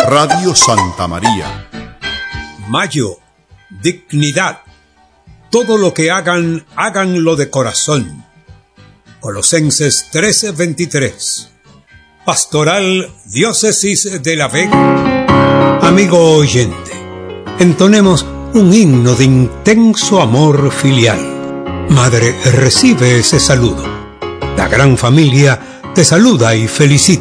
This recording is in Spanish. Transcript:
Radio Santa María. Mayo, dignidad. Todo lo que hagan, háganlo de corazón. Colosenses 13:23. Pastoral Diócesis de La Vega. Amigo oyente, entonemos un himno de intenso amor filial. Madre, recibe ese saludo. La gran familia te saluda y felicita.